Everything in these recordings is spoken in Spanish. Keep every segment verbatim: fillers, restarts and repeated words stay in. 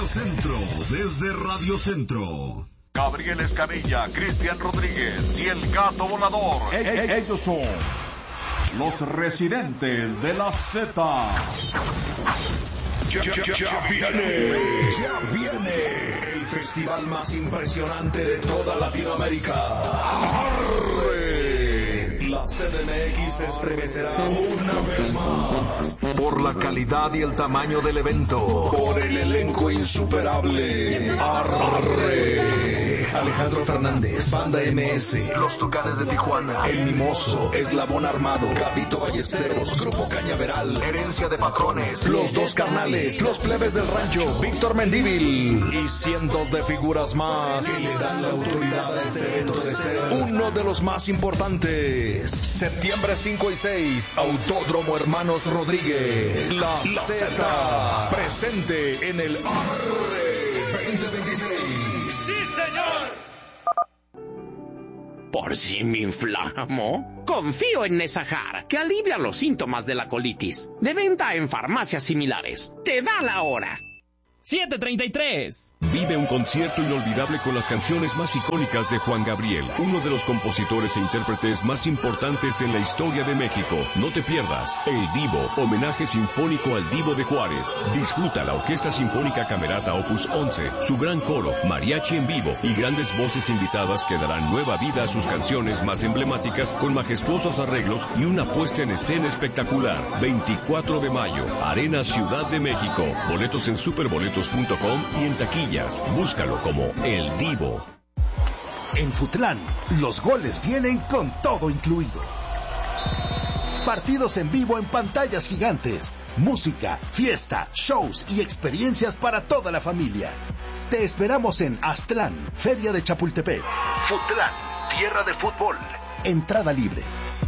Radio Centro, desde Radio Centro. Gabriel Escamilla, Cristian Rodríguez y el Gato Volador. E- e- ellos son los residentes de la Z. Ya, ya, ya, ya viene, ya viene el festival más impresionante de toda Latinoamérica. ¡Arre! La C D M X se estremecerá una vez más por la calidad y el tamaño del evento, por el elenco insuperable. ¡Arre! Alejandro Fernández, Banda M S, Los Tucanes de Tijuana, El Mimoso, Eslabón Armado, Gabito Ballesteros, Grupo Cañaveral, Herencia de Patrones, Los Dos Carnales, Los Plebes del Rancho, Víctor Mendívil y cientos de figuras más que le dan la autoridad a este evento de ser uno de los más importantes. Septiembre cinco y seis, Autódromo Hermanos Rodríguez. La, la Z, presente en el Arre veinte veintiséis. ¡Sí, señor! ¿Por si me inflamo? Confío en Nesajar, que alivia los síntomas de la colitis. De venta en farmacias similares. ¡Te da la hora! siete treinta y tres. Vive un concierto inolvidable con las canciones más icónicas de Juan Gabriel, uno de los compositores e intérpretes más importantes en la historia de México. No te pierdas El Divo, homenaje sinfónico al Divo de Juárez. Disfruta la Orquesta Sinfónica Camerata Opus once, su gran coro, mariachi en vivo y grandes voces invitadas que darán nueva vida a sus canciones más emblemáticas con majestuosos arreglos y una puesta en escena espectacular. veinticuatro de mayo, Arena Ciudad de México. Boletos en superboletos punto com y en taquilla. Búscalo como El Divo. En Futlán, los goles vienen con todo incluido. Partidos en vivo en pantallas gigantes, música, fiesta, shows y experiencias para toda la familia. Te esperamos en Aztlán, Feria de Chapultepec. Futlán, tierra de fútbol. Entrada libre.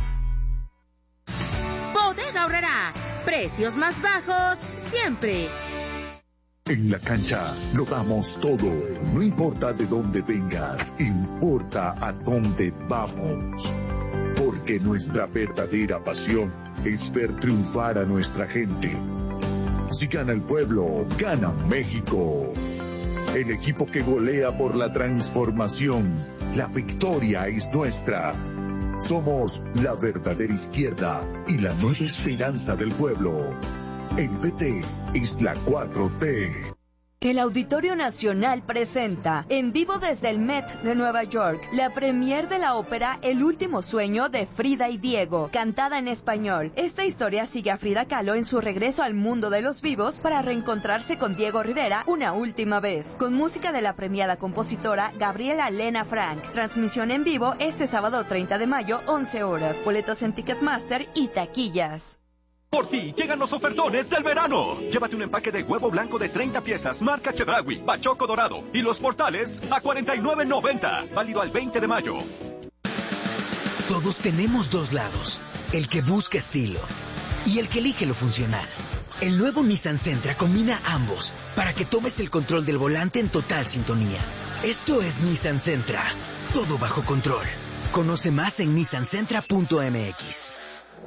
Bodega Aurrerá, precios más bajos siempre. En la cancha lo damos todo, no importa de dónde vengas, importa a dónde vamos. Porque nuestra verdadera pasión es ver triunfar a nuestra gente. Si gana el pueblo, gana México. El equipo que golea por la transformación, la victoria es nuestra. Somos la verdadera izquierda y la nueva esperanza del pueblo. El P T es la cuatro T. El Auditorio Nacional presenta, en vivo desde el Met de Nueva York, la premier de la ópera El Último Sueño de Frida y Diego, cantada en español. Esta historia sigue a Frida Kahlo en su regreso al mundo de los vivos para reencontrarse con Diego Rivera una última vez, con música de la premiada compositora Gabriela Lena Frank. Transmisión en vivo este sábado treinta de mayo, once horas. Boletos en Ticketmaster y taquillas. Por ti llegan los ofertones del verano. Llévate un empaque de huevo blanco de treinta piezas, marca Chedraui, bachoco dorado y los portales a cuarenta y nueve noventa. Válido al veinte de mayo. Todos tenemos dos lados. El que busca estilo y el que elige lo funcional. El nuevo Nissan Sentra combina ambos para que tomes el control del volante en total sintonía. Esto es Nissan Sentra. Todo bajo control. Conoce más en nissan sentra punto m x.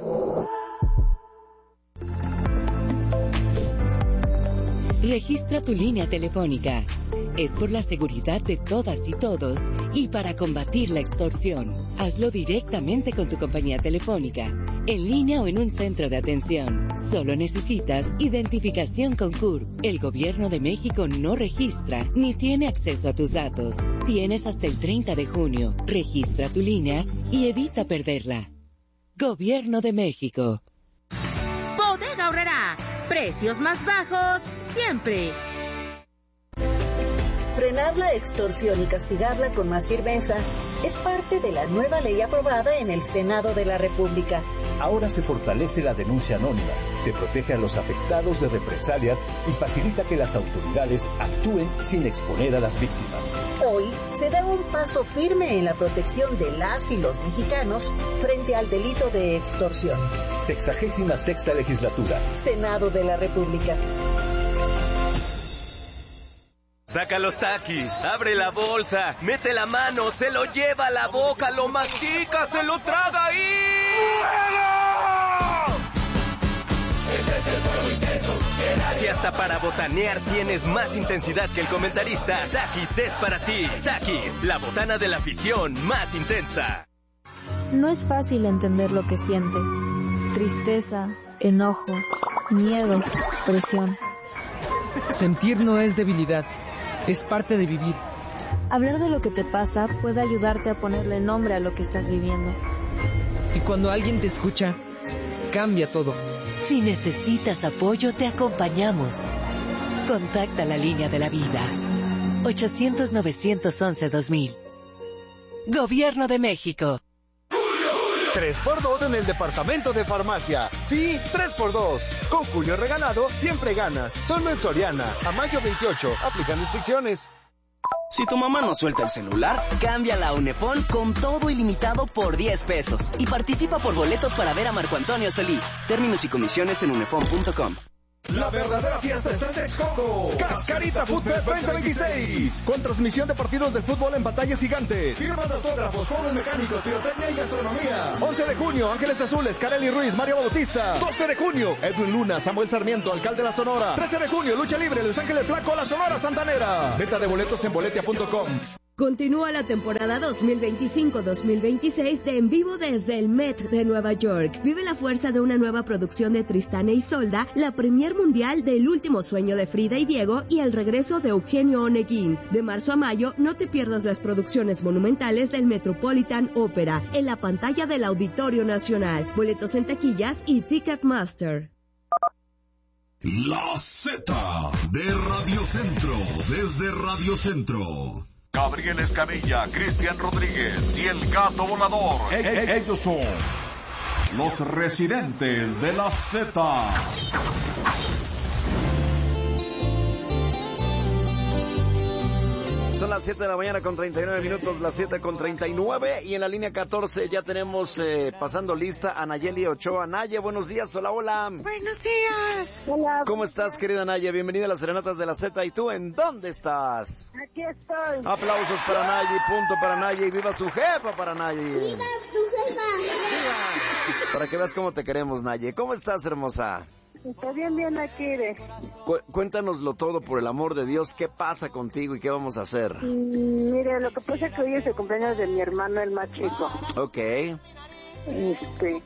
Registra tu línea telefónica. Es por la seguridad de todas y todos y para combatir la extorsión. Hazlo directamente con tu compañía telefónica, en línea o en un centro de atención. Solo necesitas identificación con C U R P. El Gobierno de México no registra ni tiene acceso a tus datos. Tienes hasta el treinta de junio. Registra tu línea y evita perderla. Gobierno de México. Bodega Aurrerá. Precios más bajos siempre. Frenar la extorsión y castigarla con más firmeza es parte de la nueva ley aprobada en el Senado de la República. Ahora se fortalece la denuncia anónima, se protege a los afectados de represalias y facilita que las autoridades actúen sin exponer a las víctimas. Hoy se da un paso firme en la protección de las y los mexicanos frente al delito de extorsión. Sexagésima sexta legislatura. Senado de la República. Saca los taquis, abre la bolsa, mete la mano, se lo lleva a la boca, lo mastica, se lo traga y... ¡Fuego! Este es el fuego intenso. Si hasta para botanear tienes más intensidad que el comentarista, Takis es para ti. Takis, la botana de la afición más intensa. No es fácil entender lo que sientes. Tristeza, enojo, miedo, presión. Sentir no es debilidad, es parte de vivir. Hablar de lo que te pasa puede ayudarte a ponerle nombre a lo que estás viviendo. Y cuando alguien te escucha, cambia todo. Si necesitas apoyo, te acompañamos. Contacta la línea de la vida. ochocientos, novecientos once, dos mil. Gobierno de México. tres por dos en el departamento de farmacia. Sí, tres por dos. Con Julio regalado, siempre ganas. Solo en Soriana. A mayo veintiocho. Aplican restricciones. Si tu mamá no suelta el celular, cámbiala a Unefón con todo ilimitado por diez pesos. Y participa por boletos para ver a Marco Antonio Solís. Términos y comisiones en unefón punto com. La verdadera fiesta está en Texcoco. Cascarita Food Fest veinte veintiséis. Con transmisión de partidos de fútbol en pantallas gigantes. Firma de autógrafos, juegos mecánicos, pirotecnia y gastronomía. once de junio, Ángeles Azules, Kareli Ruiz, Mario Bautista. doce de junio, Edwin Luna, Samuel Sarmiento, alcalde de la Sonora. trece de junio, Lucha Libre, Luis Ángel el Flaco, la Sonora Santanera. Venta de boletos en boletia punto com. Continúa la temporada dos mil veinticinco dos mil veintiséis de En Vivo desde el Met de Nueva York. Vive la fuerza de una nueva producción de Tristán e Isolda, la premier mundial de El último sueño de Frida y Diego y el regreso de Eugenio Oneguín. De marzo a mayo, no te pierdas las producciones monumentales del Metropolitan Opera en la pantalla del Auditorio Nacional. Boletos en taquillas y Ticketmaster. La Z de Radio Centro, desde Radio Centro. Gabriel Escamilla, Cristian Rodríguez y el Gato Volador. E- e- ellos son los residentes de la Z. Son las siete de la mañana con treinta y nueve minutos, las siete con treinta y nueve, y en la línea catorce ya tenemos eh, pasando lista a Nayeli Ochoa. Naye, buenos días, hola, hola. Buenos días. Hola. ¿Cómo estás, querida Naye? Bienvenida a las Serenatas de la Z. ¿Y tú en dónde estás? Aquí estoy. Aplausos para Naye, punto para Naye, y viva su jefa para Naye. ¡Viva su jefa! ¡Viva! Para que veas cómo te queremos, Naye. ¿Cómo estás, hermosa? Está bien, bien aquí, de... Cu- cuéntanoslo todo, por el amor de Dios. ¿Qué pasa contigo y qué vamos a hacer? Mm, mire, lo que pasa es que hoy es el cumpleaños de mi hermano, el más chico. Ok. Este...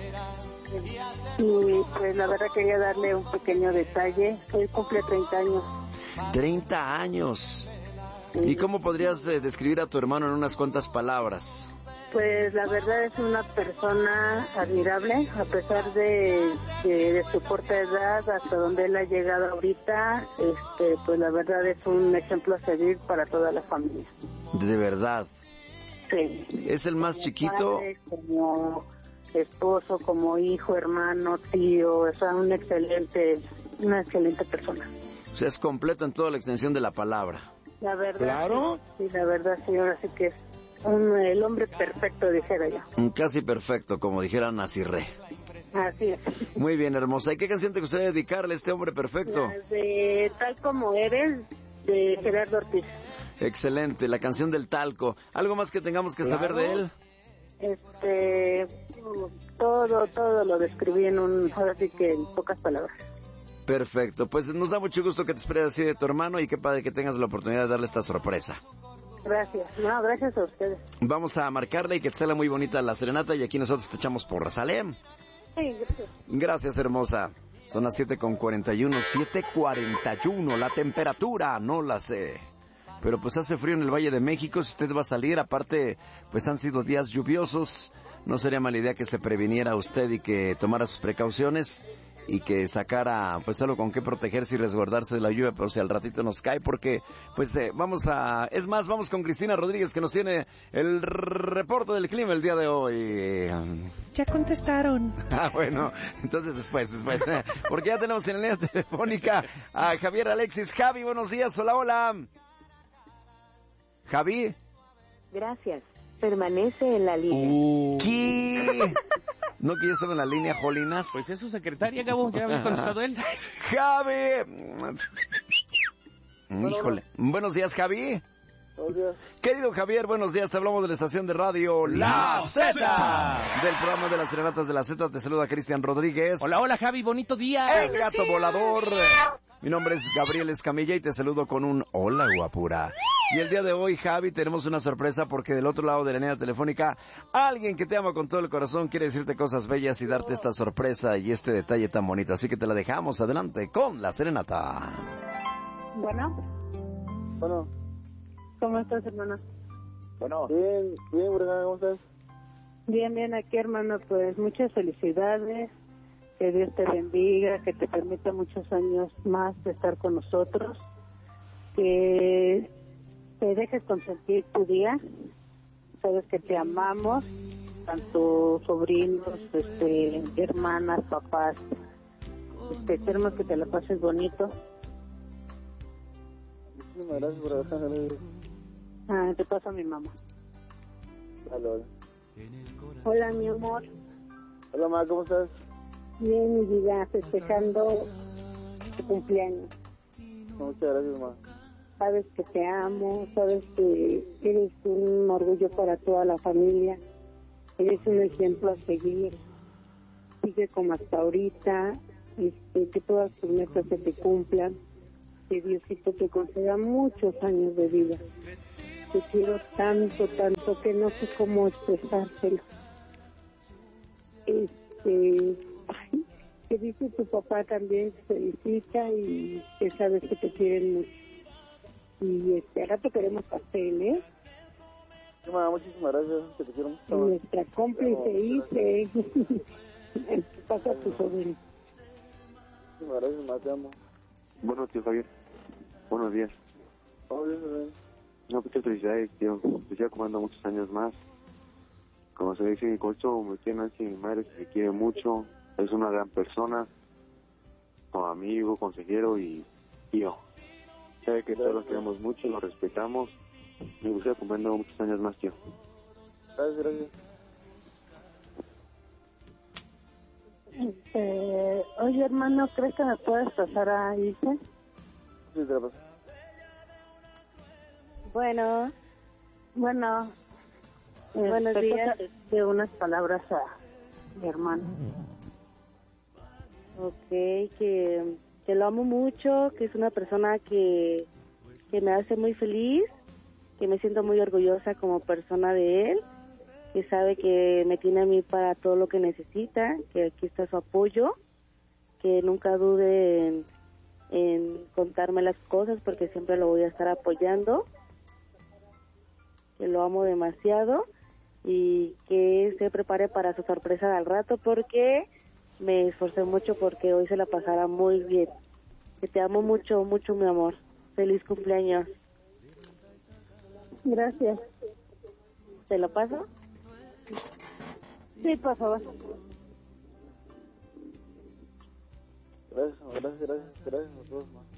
Y pues la verdad quería darle un pequeño detalle. Él cumple treinta años. treinta años. ¿Y cómo podrías eh, describir a tu hermano en unas cuantas palabras? Pues la verdad es una persona admirable, a pesar de, de, de su corta edad, hasta donde él ha llegado ahorita, este, pues la verdad es un ejemplo a seguir para toda la familia. De verdad. Sí. ¿Es el más como chiquito? Padre, como esposo, como hijo, hermano, tío, o sea, un excelente, una excelente persona. O sea, es completo en toda la extensión de la palabra. La verdad. Claro. Sí, la verdad, señora, sí que es un, el hombre perfecto, dijera yo. Un casi perfecto, como dijera Nasirre. Así es. Muy bien, hermosa. ¿Y qué canción te gustaría dedicarle a este hombre perfecto? La de Tal Como Eres, de Gerardo Ortiz. Excelente, la canción del talco. ¿Algo más que tengamos que saber de él? Este, todo, todo lo describí en un, ahora sí que en pocas palabras. Perfecto, pues nos da mucho gusto que te esperes así de tu hermano y qué padre que tengas la oportunidad de darle esta sorpresa. Gracias, no, gracias a ustedes. Vamos a marcarle y que te sale muy bonita la serenata y aquí nosotros te echamos porras, ¿sale? Sí, gracias. Gracias, hermosa. Son las siete con cuarenta y uno, siete cuarenta y uno, la temperatura, no la sé. Pero pues hace frío en el Valle de México, si usted va a salir, aparte, pues han sido días lluviosos, no sería mala idea que se previniera usted y que tomara sus precauciones y que sacara pues algo con qué protegerse y resguardarse de la lluvia, pero si al ratito nos cae, porque pues eh, vamos a... Es más, vamos con Cristina Rodríguez que nos tiene el reporte del clima el día de hoy. Ya contestaron. Ah, bueno, entonces después, después, eh, porque ya tenemos en la línea telefónica a Javier Alexis. Javi, buenos días, hola, hola. Javi. Gracias. Permanece en la línea. Uh. ¿Qué? ¿No que ya estaba en la línea, Jolinas? Pues es su secretaria, Gabo, ya había contestado él. ¡Javi! Híjole. Buenos días, Javi. Buenos días. Querido Javier, buenos días. Te hablamos de la estación de radio La Z. Del programa de las serenatas de la Z. Te saluda Cristian Rodríguez. Hola, hola, Javi. Bonito día. El gato volador. Mi nombre es Gabriel Escamilla y te saludo con un hola, guapura. Y el día de hoy, Javi, tenemos una sorpresa porque del otro lado de la línea telefónica, alguien que te ama con todo el corazón quiere decirte cosas bellas y darte esta sorpresa y este detalle tan bonito. Así que te la dejamos adelante con la serenata. Bueno. Bueno. ¿Cómo estás, hermano? Bueno. Bien, bien, Bruna, ¿cómo estás? Bien, bien, aquí, hermano, pues muchas felicidades. Que Dios te bendiga, que te permita muchos años más de estar con nosotros. Que te dejes consentir tu día. Sabes que te amamos, tanto sobrinos, este, hermanas, papás. Este, queremos que te la pases bonito. Muchísimas gracias por dejarme. Ah, te paso a mi mamá. Hola, hola. Hola, mi amor. Hola, mamá, ¿cómo estás? Bien, mi vida, festejando tu cumpleaños. Muchas gracias, mamá. Sabes que te amo, sabes que eres un orgullo para toda la familia. Eres un ejemplo a seguir. Sigue como hasta ahorita, este, que todas tus metas se te cumplan. Que Diosito te conceda muchos años de vida. Te quiero tanto, tanto que no sé cómo expresártelo. Este, ay, que dice tu papá también, te felicita y que sabes que te quieren mucho. Y este, ahora te queremos pastel, ¿eh? Sí, mamá, muchísimas gracias, que te quiero mucho. Y nuestra cómplice Ife. ¿Qué pasa a tu sobrino? Muchísimas gracias, mamá, te amo. Bueno, tío Javier, buenos días. Buenos días, Javier. No, muchas felicidades, tío. Te sigo comando muchos años más. Como se dice en mi corcho, me tiene así mi madre, que me quiere mucho. Es una gran persona, como amigo, consejero y tío. Sabe que todos los queremos mucho, los respetamos. Me gustaría comando muchos años más, tío. Gracias, gracias. Eh, oye, hermano, ¿crees que me puedes pasar a Ife? Sí, te la paso. Bueno, bueno, eh, Buenos días. De unas palabras a mi hermano. Ok, que, que lo amo mucho, que es una persona que, que me hace muy feliz, que me siento muy orgullosa como persona de él, que sabe que me tiene a mí para todo lo que necesita, que aquí está su apoyo, que nunca dude en, en contarme las cosas porque siempre lo voy a estar apoyando, que lo amo demasiado y que se prepare para su sorpresa al rato porque me esforcé mucho porque hoy se la pasará muy bien. Que te amo mucho, mucho, mi amor. Feliz cumpleaños. Gracias. ¿Te lo paso? Sí, por favor. Gracias, gracias, gracias, gracias a todos, mamá.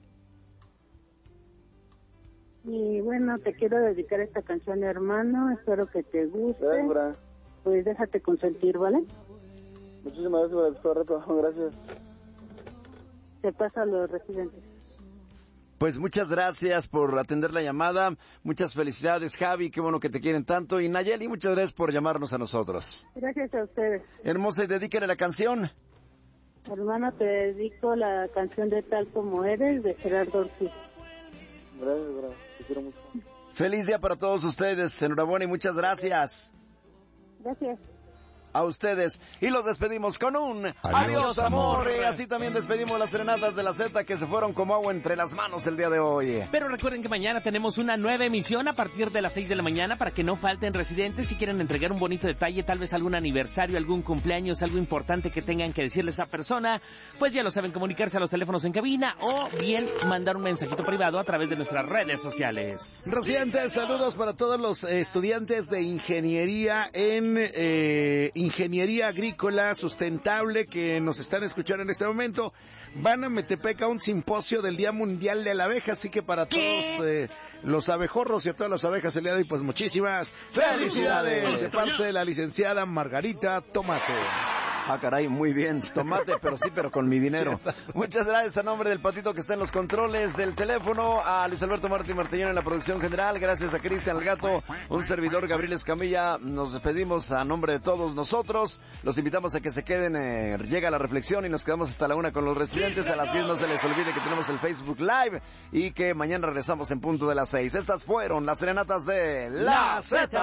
Y bueno, te quiero dedicar esta canción, hermano. Espero que te guste. Gracias, Bra. Pues déjate consentir, ¿vale? Muchísimas gracias por el rato, gracias. Te pasa a los residentes. Pues muchas gracias por atender la llamada. Muchas felicidades, Javi. Qué bueno que te quieren tanto. Y Nayeli, muchas gracias por llamarnos a nosotros. Gracias a ustedes. Hermosa, y dedícale la canción. Hermano, te dedico la canción de Tal Como Eres, de Gerardo Ortiz. Gracias, gracias. Te quiero mucho. Feliz día para todos ustedes. Enhorabuena y muchas gracias. Gracias. A ustedes. Y los despedimos con un adiós, adiós amor. Y así también despedimos las serenatas de la Z que se fueron como agua entre las manos el día de hoy. Pero recuerden que mañana tenemos una nueva emisión a partir de las seis de la mañana para que no falten residentes si quieren entregar un bonito detalle, tal vez algún aniversario, algún cumpleaños, algo importante que tengan que decirle a esa persona. Pues ya lo saben, comunicarse a los teléfonos en cabina o bien mandar un mensajito privado a través de nuestras redes sociales. Residentes, saludos para todos los estudiantes de ingeniería en eh, Ingeniería Agrícola Sustentable que nos están escuchando en este momento. Van a Metepec a un simposio del Día Mundial de la Abeja, así que para ¿Qué? todos eh, los abejorros y a todas las abejas el día de hoy, pues muchísimas felicidades de parte de la licenciada Margarita Tomate. Ah, caray, muy bien. Tomate, pero sí, pero con mi dinero. Sí, muchas gracias a nombre del Patito que está en los controles del teléfono, a Luis Alberto Martín Martellón en la producción general, gracias a Cristian El Gato, un servidor Gabriel Escamilla. Nos despedimos a nombre de todos nosotros. Los invitamos a que se queden, eh, llega la reflexión y nos quedamos hasta la una con los residentes. A las diez no se les olvide que tenemos el Facebook Live y que mañana regresamos en punto de las seis. Estas fueron las serenatas de La Z.